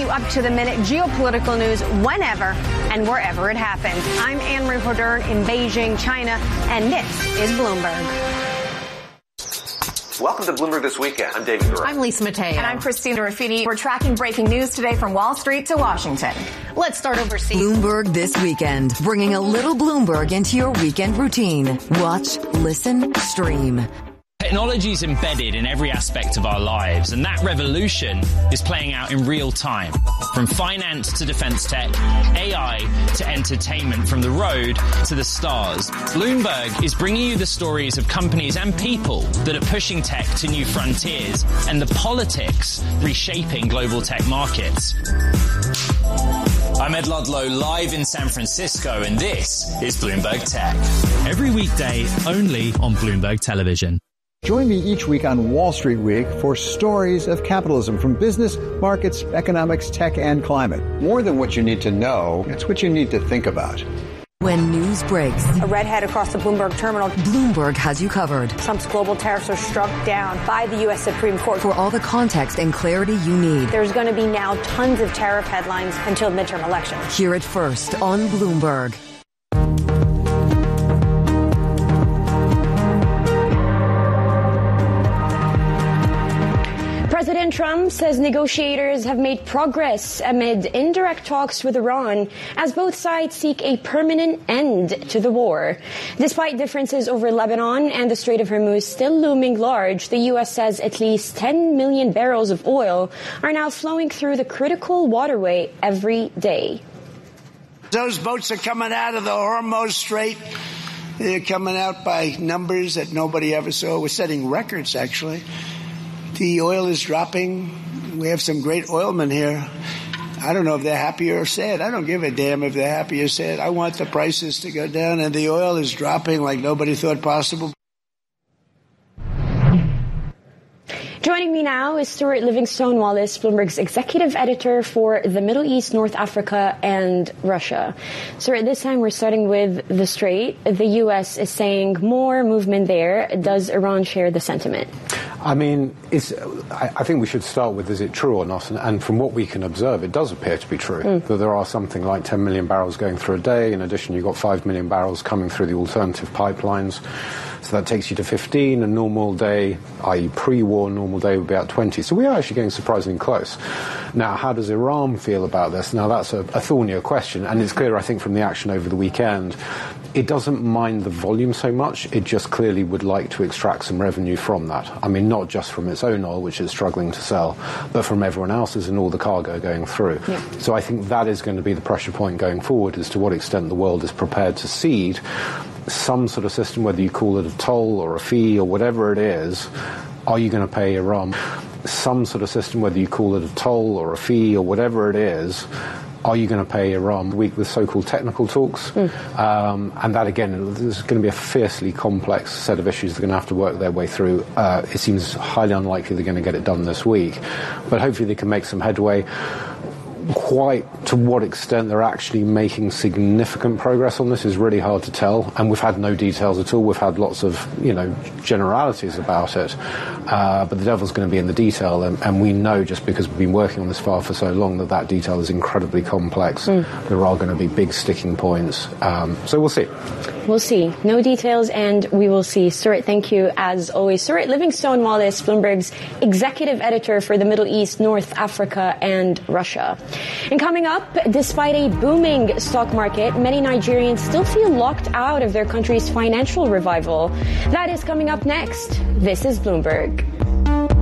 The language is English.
up-to-the-minute geopolitical news whenever and wherever it happens. I'm Anne-Marie Podern in Beijing, China, and this is Bloomberg. Welcome to Bloomberg This Weekend. I'm David Gura. I'm Lisa Mateo. And I'm Christina Ruffini. We're tracking breaking news today from Wall Street to Washington. Let's start overseas. Bloomberg This Weekend, bringing a little Bloomberg into your weekend routine. Watch, listen, stream. Technology is embedded in every aspect of our lives, and that revolution is playing out in real time. From finance to defense tech, AI to entertainment, from the road to the stars. Bloomberg is bringing you the stories of companies and people that are pushing tech to new frontiers and the politics reshaping global tech markets. I'm Ed Ludlow, live in San Francisco, and this is Bloomberg Tech. Every weekday, only on Bloomberg Television. Join me each week on Wall Street Week for stories of capitalism from business, markets, economics, tech, and climate. More than what you need to know, it's what you need to think about. When news breaks, A redhead across the Bloomberg terminal. Bloomberg has you covered. Trump's global tariffs are struck down by the U.S. Supreme Court. For all the context and clarity you need. There's going to be now tons of tariff headlines until midterm elections. Hear it first on Bloomberg. President Trump says negotiators have made progress amid indirect talks with Iran as both sides seek a permanent end to the war. Despite differences over Lebanon and the Strait of Hormuz still looming large, the U.S. says at least 10 million barrels of oil are now flowing through the critical waterway every day. Those boats are coming out of the Hormuz Strait. They're coming out by numbers that nobody ever saw. We're setting records, actually. The oil is dropping. We have some great oilmen here. I don't know if they're happy or sad. I don't give a damn if they're happy or sad. I want the prices to go down, and the oil is dropping like nobody thought possible. Joining me now is Stuart Livingstone-Wallace, Bloomberg's executive editor for the Middle East, North Africa, and Russia. Stuart, this time we're starting with the Strait. The U.S. is saying more movement there. Does Iran share the sentiment? I mean, I think we should start with, is it true or not? And from what we can observe, it does appear to be true, that there are something like 10 million barrels going through a day. In addition, you've got 5 million barrels coming through the alternative pipelines. So that takes you to 15. A normal day, i.e. pre-war normal day, would be at 20. So we are actually getting surprisingly close. Now, how does Iran feel about this? Now, that's a thornier question. And it's clear, I think, from the action over the weekend, it doesn't mind the volume so much. It just clearly would like to extract some revenue from that. I mean, not just from its own oil, which it's struggling to sell, but from everyone else's and all the cargo going through. Yeah. So I think that is going to be the pressure point going forward, as to what extent the world is prepared to cede some sort of system, whether you call it a toll or a fee or whatever it is. Are you going to pay Iran some sort of system, whether you call it a toll or a fee or whatever it is? Are you going to pay Iran? Week with so-called technical talks. And that, again, is going to be a fiercely complex set of issues they're going to have to work their way through. It seems highly unlikely they're going to get it done this week. But hopefully they can make some headway. Quite to what extent they're actually making significant progress on this is really hard to tell, and we've had no details at all. We've had lots of, generalities about it, but the devil's going to be in the detail, and we know, just because we've been working on this file for so long, that detail is incredibly complex. There are going to be big sticking points, so we'll see. We'll see. No details, and we will see. Stuart, thank you, as always. Stuart Livingstone-Wallace, Bloomberg's executive editor for the Middle East, North Africa, and Russia. And coming up, despite a booming stock market, many Nigerians still feel locked out of their country's financial revival. That is coming up next. This is Bloomberg.